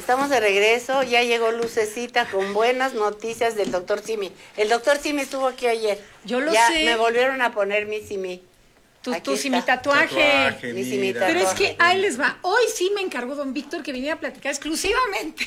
Estamos de regreso, ya llegó Lucecita con buenas noticias del doctor Simi. El doctor Simi estuvo aquí ayer. Yo lo ya sé. Me volvieron a poner mi Simi. Tu Simi tatuaje. Mi Simi Pero es tatuaje. que ahí les va. Hoy sí me encargó don Víctor que viniera a platicar exclusivamente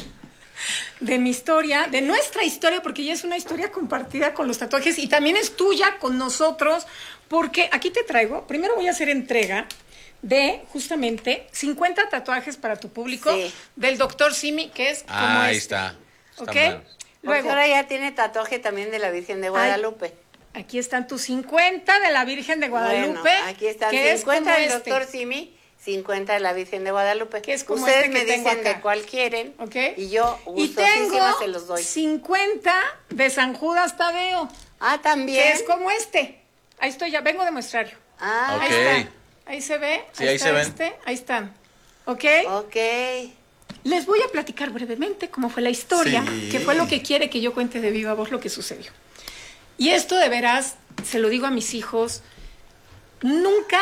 de mi historia, de nuestra historia, porque ya es una historia compartida con los tatuajes y también es tuya con nosotros, porque aquí te traigo, primero voy a hacer entrega de justamente 50 tatuajes para tu público del doctor Simi, que es como ahí este. está. ¿Ok? Bueno. Luego ahora ya tiene tatuaje también de la Virgen de Guadalupe. Aquí están tus 50 de la Virgen de Guadalupe. Bueno, aquí están que 50 del es como doctor Simi, 50 de la Virgen de Guadalupe. Que es como ustedes este que me tengo dicen acá. de cuál quieren, ¿Ok? y yo Y gustosísima tengo se los doy. 50 de San Judas Tadeo. Ah, también. Que es como este. Ahí estoy, ya vengo de muestrario. Ah, Ok. Ahí está. Ahí se ve. Sí, ahí está se ven. Ahí están. ¿Ok? ok. Les voy a platicar brevemente cómo fue la historia, Sí. que fue lo que quiere que yo cuente de viva voz lo que sucedió. Y esto de veras, se lo digo a mis hijos, nunca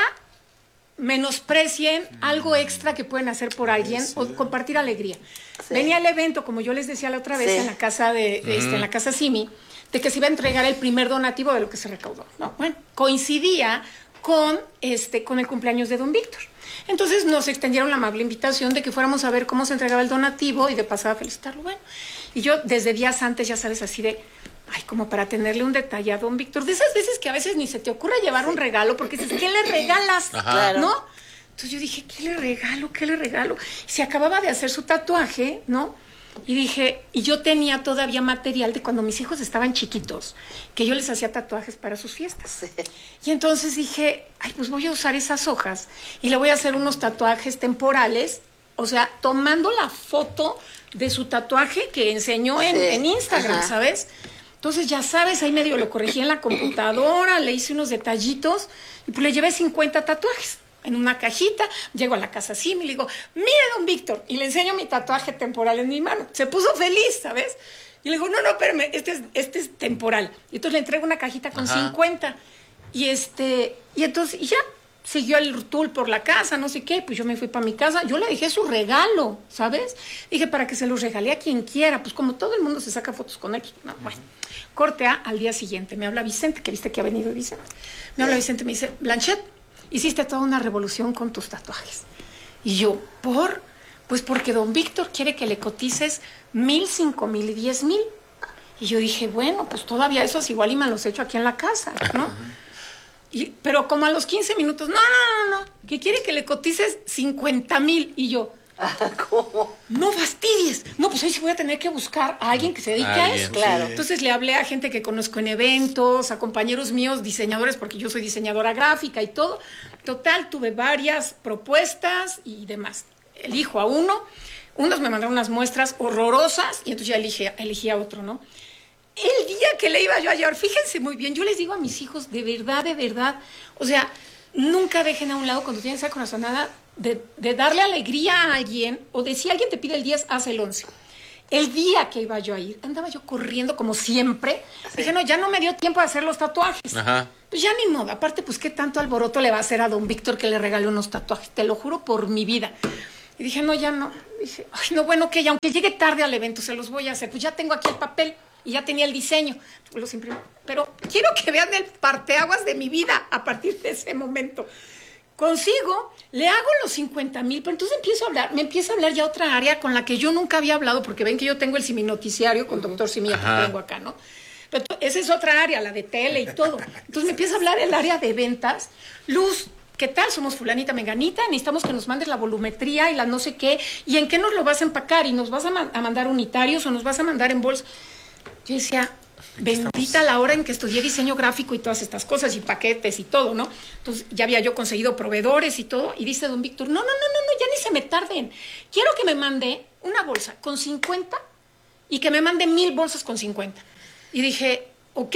menosprecien algo extra que pueden hacer por alguien o compartir alegría. Sí. Venía el evento, como yo les decía la otra vez, Sí. en la casa en la casa Simi, de que se iba a entregar el primer donativo de lo que se recaudó. ¿No? Bueno, coincidía con el cumpleaños de don Víctor. Entonces nos extendieron la amable invitación de que fuéramos a ver cómo se entregaba el donativo y de pasada a felicitarlo. Bueno, y yo desde días antes, ya sabes, así de, ay, como para tenerle un detalle a don Víctor. De esas veces que a veces ni se te ocurre llevar un regalo porque dices, ¿qué le regalas? Ajá. ¿No? Entonces yo dije, ¿qué le regalo? ¿Qué le regalo? Y se acababa de hacer su tatuaje, ¿no? Y dije, y yo tenía todavía material de cuando mis hijos estaban chiquitos, que yo les hacía tatuajes para sus fiestas. Y entonces dije, ay, pues voy a usar esas hojas y le voy a hacer unos tatuajes temporales, o sea, tomando la foto de su tatuaje que enseñó en Instagram, Ajá. ¿sabes? Entonces, ya sabes, ahí medio lo corregí en la computadora, le hice unos detallitos y pues le llevé 50 tatuajes en una cajita. Llego a la casa Simi y le digo, mire, don Víctor, y le enseño mi tatuaje temporal en mi mano. Se puso feliz, ¿sabes? Y le digo, no, espérame, este es temporal. Y entonces le entrego una cajita con 50. Y entonces, y ya, siguió el tour por la casa, no sé qué, pues yo me fui para mi casa, yo le dejé su regalo, ¿sabes? Dije, para que se los regale a quien quiera, pues como todo el mundo se saca fotos con él. No, bueno, corte A, al día siguiente, me habla Vicente, que viste que ha venido Vicente. Me habla Vicente, me dice, Blanchet, hiciste toda una revolución con tus tatuajes. Y yo, pues porque don Víctor quiere que le cotices 1,000, 5,000 y 10,000. Y yo dije, bueno, pues todavía esos igual y me los echo aquí en la casa, ¿no? Pero como a los 15 minutos, no, que quiere que le cotices 50,000. Y yo, ¿Cómo? no fastidies. No, pues ahí sí voy a tener que buscar a alguien que se dedique a eso. Claro. Entonces le hablé a gente que conozco en eventos, a compañeros míos, diseñadores, porque yo soy diseñadora gráfica y todo. Total, tuve varias propuestas y demás. Elijo a uno. Unos me mandaron unas muestras horrorosas y entonces ya elegí a otro, ¿no? El día que le iba yo a llevar, fíjense muy bien, yo les digo a mis hijos, de verdad, o sea, nunca dejen a un lado cuando tienen esa corazonada de darle alegría a alguien, o de si alguien te pide el 10, haz el 11. El día que iba yo a ir, andaba yo corriendo como siempre. Sí. Dije, no, ya no me dio tiempo de hacer los tatuajes. Ajá. Pues ya ni modo. Aparte, pues qué tanto alboroto le va a hacer a don Víctor que le regaló unos tatuajes. Te lo juro por mi vida. Y dije, no, ya no. Dije, ay, no, bueno, que ya, aunque llegue tarde al evento, se los voy a hacer. Pues ya tengo aquí el papel y ya tenía el diseño. Pues los imprimí. Pero quiero que vean el parteaguas de mi vida a partir de ese momento. Consigo, le hago los 50,000, pero entonces me empieza a hablar ya otra área con la que yo nunca había hablado, porque ven que yo tengo el Simi Noticiario con doctor Simi, que tengo acá, ¿no? Pero esa es otra área, la de tele y todo. Entonces me empieza a hablar el área de ventas. Luz, ¿qué tal? Somos fulanita, menganita, necesitamos que nos mandes la volumetría y la no sé qué, y en qué nos lo vas a empacar, y nos vas a mandar unitarios o nos vas a mandar en bolsa. Yo decía, bendita la hora en que estudié diseño gráfico y todas estas cosas y paquetes y todo, ¿no? Entonces ya había yo conseguido proveedores y todo, y dice don Víctor, no, ya ni se me tarden. Quiero que me mande una bolsa con 50 y que me mande 1,000 bolsas con 50. Y dije, ok,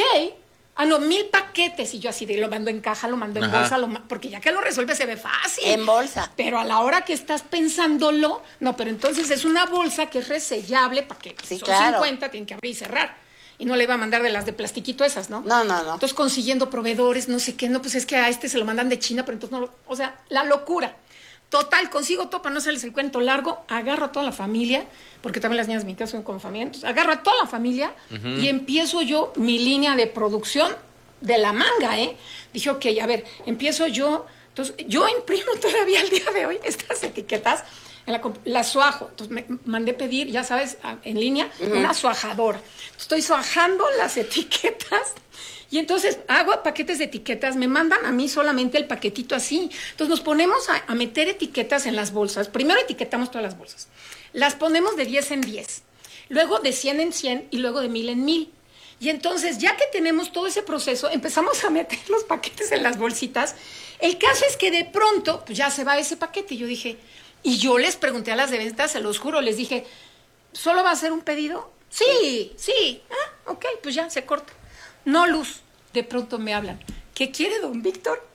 1,000 paquetes. Y yo así de lo mando en caja, lo mando en bolsa, porque ya que lo resuelve se ve fácil. En bolsa. Pero a la hora que estás pensándolo, no, pero entonces es una bolsa que es resellable para que sí, son claro. 50, tienen que abrir y cerrar. Y no le iba a mandar de las de plastiquito esas, ¿no? No. Entonces consiguiendo proveedores, no sé qué, no, pues es que a este se lo mandan de China, pero entonces no lo... O sea, la locura. Total, consigo todo para no hacerles el cuento largo, agarro a toda la familia, porque también las niñas de mi casa son con familia, entonces agarro a toda la familia y empiezo yo mi línea de producción de la manga, ¿eh? Dije, ok, a ver, empiezo yo, entonces yo imprimo todavía al día de hoy estas etiquetas, las suajo, entonces me mandé pedir, ya sabes, en línea, una suajadora. Estoy suajando las etiquetas. Y entonces hago paquetes de etiquetas, me mandan a mí solamente el paquetito así. Entonces nos ponemos a meter etiquetas en las bolsas. Primero etiquetamos todas las bolsas. Las ponemos de 10 en 10. Luego de 100 en 100 y luego de 1000 en 1000. Y entonces, ya que tenemos todo ese proceso, empezamos a meter los paquetes en las bolsitas. El caso es que de pronto, pues ya se va ese paquete. Y yo dije, y yo les pregunté a las de ventas, se los juro, les dije, ¿solo va a ser un pedido? Sí. Ah, ok, pues ya se corta. No, Luz, de pronto me hablan. ¿Qué quiere don Víctor?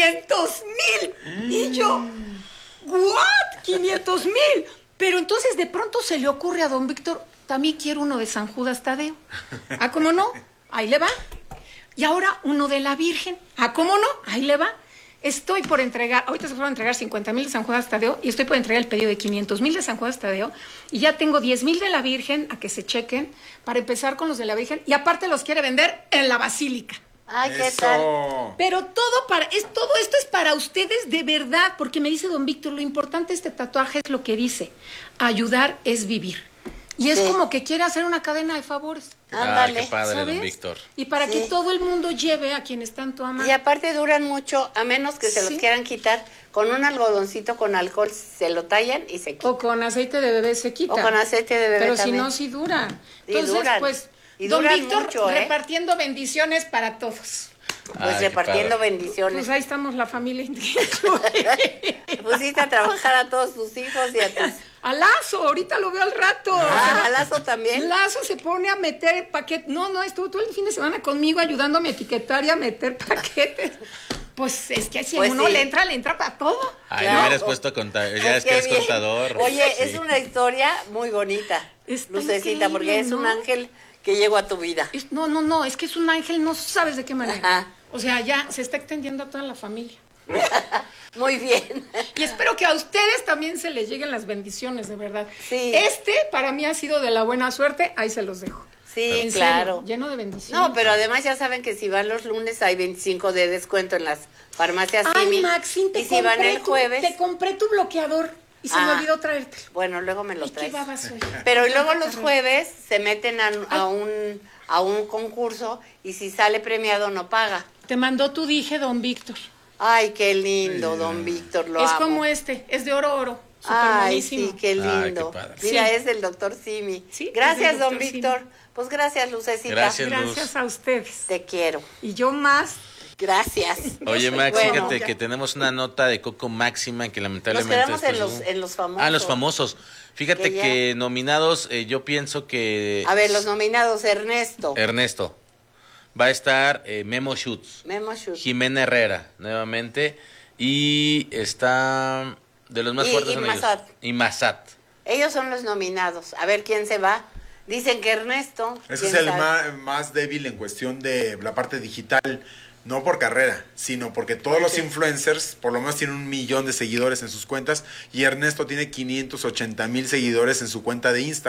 500,000. Y yo, ¿what? 500,000. Pero entonces de pronto se le ocurre a don Víctor, también quiero uno de San Judas Tadeo. Ah, ¿cómo no? Ahí le va. Y ahora uno de la Virgen. Ah, ¿cómo no? Ahí le va. Estoy por entregar, ahorita se fueron a entregar 50,000 de San Judas Tadeo y estoy por entregar el pedido de 500,000 de San Judas Tadeo y ya tengo 10,000 de la Virgen a que se chequen para empezar con los de la Virgen y aparte los quiere vender en la Basílica. Ay, ¿qué tal? Pero todo esto es para ustedes de verdad, porque me dice don Víctor, lo importante de este tatuaje es lo que dice, ayudar es vivir. Y es como que quiere hacer una cadena de favores. Ándale, qué padre, ¿sabes? don Víctor. Y para que todo el mundo lleve a quienes tanto aman. Y aparte duran mucho, a menos que se los quieran quitar, con un algodoncito con alcohol se lo tallan y se quita. O con aceite de bebé se quita. O con aceite de bebé Pero también. si no, sí duran. Y Entonces, duran. pues, Y don duran Víctor mucho, ¿eh? repartiendo bendiciones para todos. Pues qué repartiendo padre. bendiciones. Pues ahí estamos la familia. Pusiste a trabajar a todos tus hijos y a tus... A Lazo, ahorita lo veo al rato. Ah, ¿a Lazo también? Lazo se pone a meter paquetes. No, estuvo todo el fin de semana conmigo ayudándome a etiquetar y a meter paquetes. Pues es que si Pues uno sí. le entra para todo. Ay, Claro. me hubieras puesto a contar. Ya es que Qué es bien. contador. Oye, Sí. es una historia muy bonita, Está Lucecita, increíble, porque es un ¿no? ángel que llegó a tu vida. No, es que es un ángel, no sabes de qué manera. Ajá. O sea, ya se está extendiendo a toda la familia. Muy bien. Y espero que a ustedes también se les lleguen las bendiciones, de verdad. Sí. Para mí ha sido de la buena suerte, ahí se los dejo. Sí, En claro. serio, lleno de bendiciones. No, pero además ya saben que si van los lunes hay 25 de descuento en las farmacias Ay, Simi. Maxine, Y si van el jueves, te compré tu bloqueador y se me Ah. olvidó traértelo. bueno, luego me lo Ay, qué traes. baba soy. Pero luego los jueves se meten a un concurso y si sale premiado no paga. Te mandó tu dije, don Víctor. Ay, qué lindo, don Víctor, lo Es amo. como es de oro. Súper Ay, monísimo. sí, qué lindo. qué padre. Mira, Sí. es del doctor Simi. Sí, Gracias, es del don Dr. Víctor. Simi. Pues gracias, Lucecita. Gracias. Luz. Gracias a ustedes. Te quiero. Y yo más. Gracias. Oye, Max, Bueno. fíjate que tenemos una nota de Coco Máxima que Nos lamentablemente... quedamos en después- los famosos. Ah, los famosos. Fíjate Que ya- que nominados, yo pienso que... A ver, los nominados, Ernesto. Ernesto. Va a estar Memo Schutz, Memo Schutz. Jimena Herrera, nuevamente. Y está de los más Y- fuertes y son ellos. Massat. Y Massat. Ellos son los nominados. A ver quién se va. Dicen que Ernesto. Ese es ¿quién el sabe? más débil en cuestión de la parte digital, no por carrera, sino porque todos los influencers por lo menos tienen 1,000,000 de seguidores en sus cuentas y Ernesto tiene 580,000 seguidores en su cuenta de Instagram.